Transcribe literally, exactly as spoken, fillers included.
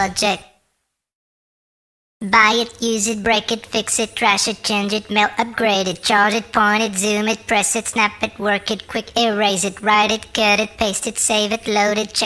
project. Buy it, use it, break it, fix it, trash it, change it, melt, upgrade it, charge it, point it, zoom it, press it, snap it, work it, quick erase it, write it, cut it, paste it, save it, load it, check